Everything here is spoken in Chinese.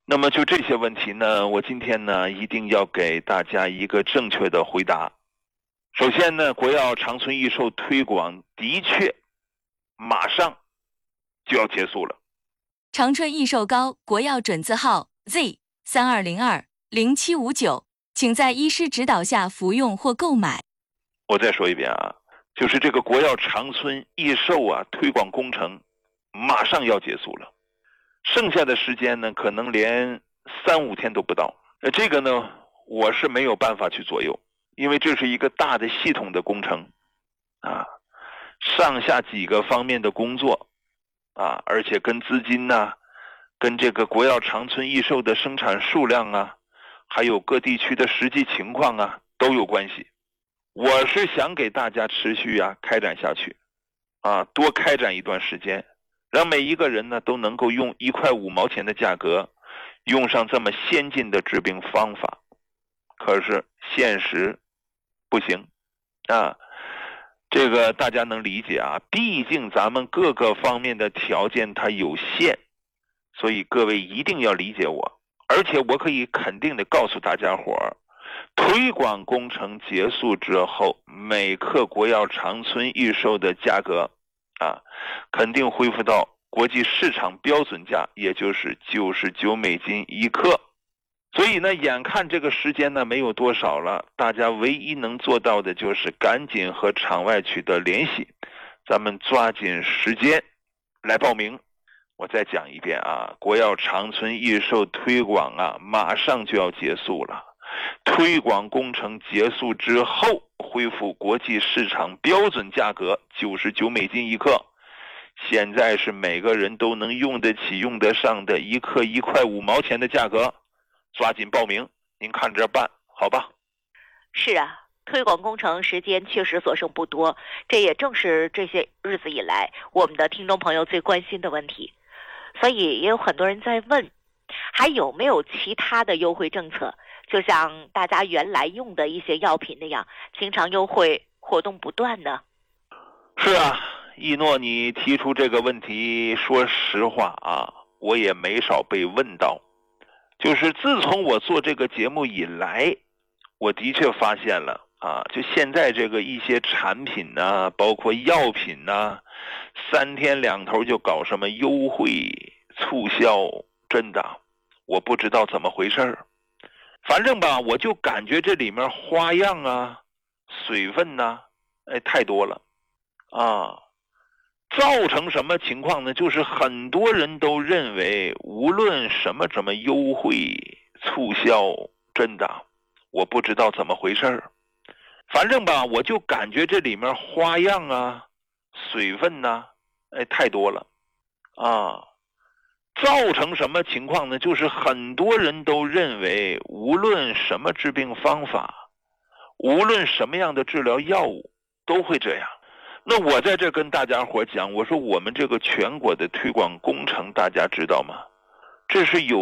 那么就这些问题呢，我今天呢一定要给大家一个正确的回答。首先呢，国药长春益寿推广的确马上就要结束了。 长春益寿膏国药准字号 Z32020759，请在医师指导下服用或购买。 我再说一遍啊，就是这个国药长春益寿啊推广工程马上要结束了，剩下的时间呢可能连3-5天都不到。这个呢我是没有办法去左右，因为这是一个大的系统的工程啊，上下几个方面的工作啊，而且跟资金呢，跟这个国药长春益寿的生产数量啊，还有各地区的实际情况啊都有关系。我是想给大家持续开展下去啊，多开展一段时间，让每一个人呢都能够用1块5毛钱的价格用上这么先进的治病方法。可是现实不行啊，这个大家能理解啊，毕竟咱们各个方面的条件它有限，所以各位一定要理解我。而且我可以肯定的告诉大家伙儿，推广工程结束之后，每克国药长春益寿的价格啊，肯定恢复到国际市场标准价，也就是99美金1克。所以呢，眼看这个时间呢没有多少了，大家唯一能做到的就是赶紧和场外取得联系，咱们抓紧时间来报名。我再讲一遍啊，国药长春益寿推广啊，马上就要结束了。推广工程结束之后，恢复国际市场标准价格99美金1克。现在是每个人都能用得起、用得上的1克1块5毛钱的价格，抓紧报名，您看着办，好吧？ 是啊，推广工程时间确实所剩不多，这也正是这些日子以来我们的听众朋友最关心的问题。所以也有很多人在问，还有没有其他的优惠政策，就像大家原来用的一些药品那样，经常优惠活动不断呢？ 是啊，一诺你提出这个问题，说实话啊，我也没少被问到。就是自从我做这个节目以来，我的确发现了啊，就现在这个一些产品呢，包括药品呢，3天2头就搞什么优惠促销，真的我不知道怎么回事儿。反正吧，我就感觉这里面花样啊、水分呐，太多了啊，造成什么情况呢？就是很多人都认为，无论什么优惠促销，真的我不知道怎么回事儿。反正吧，我就感觉这里面花样啊、水分呐，太多了啊，造成什么情况呢？就是很多人都认为，无论什么治病方法，无论什么样的治疗药物，都会这样。那我在这跟大家伙讲，我说我们这个全国的推广工程，大家知道吗？这是有